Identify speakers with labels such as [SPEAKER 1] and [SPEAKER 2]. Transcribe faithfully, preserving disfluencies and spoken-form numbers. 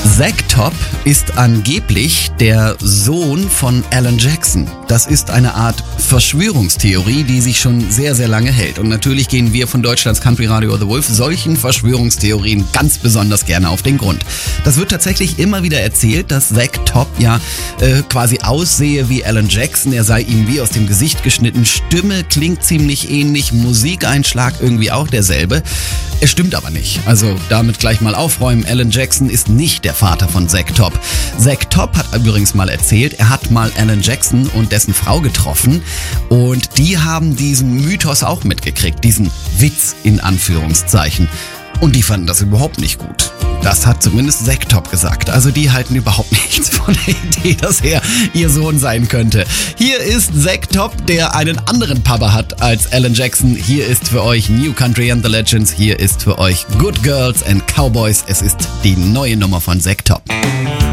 [SPEAKER 1] Zack Top ist angeblich der Sohn von Alan Jackson. Das ist eine Art Verschwörungstheorie, die sich schon sehr, sehr lange hält. Und natürlich gehen wir von Deutschlands Country Radio The Wolf solchen Verschwörungstheorien ganz besonders gerne auf den Grund. Das wird tatsächlich immer wieder erzählt, dass Zack Top ja äh, quasi aussehe wie Alan Jackson. Er sei ihm wie aus dem Gesicht geschnitten. Stimme klingt ziemlich ähnlich, Musikeinschlag irgendwie auch derselbe. Es stimmt aber nicht. Also damit gleich mal aufräumen. Alan Jackson ist nicht der Vater von Zack Top. Zack Top hat übrigens mal erzählt, er hat mal Alan Jackson und dessen Frau getroffen und die haben diesen Mythos auch mitgekriegt, diesen Witz in Anführungszeichen. Und die fanden das überhaupt nicht gut. Das hat zumindest Zack Top gesagt. Also die halten überhaupt nichts von der Idee, dass er ihr Sohn sein könnte. Hier ist Zack Top, der einen anderen Papa hat als Alan Jackson. Hier ist für euch New Country and the Legends. Hier ist für euch Good Girls and Cowboys. Es ist die neue Nummer von Zack Top.